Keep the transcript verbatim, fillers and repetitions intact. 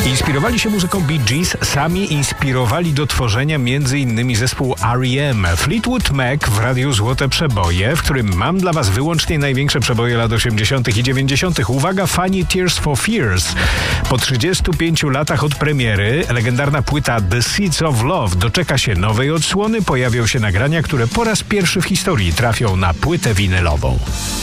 Inspirowali się muzyką Bee Gees, sami inspirowali do tworzenia między innymi zespół R E M. Fleetwood Mac w Radiu Złote Przeboje, w którym mam dla was wyłącznie największe przeboje lat osiemdziesiątych i dziewięćdziesiątych. Uwaga, fani Tears for Fears. Po trzydziestu pięciu latach od premiery legendarna płyta The Seeds of Love doczeka się nowej odsłony. Pojawią się nagrania, które po raz pierwszy w historii trafią na płytę winylową.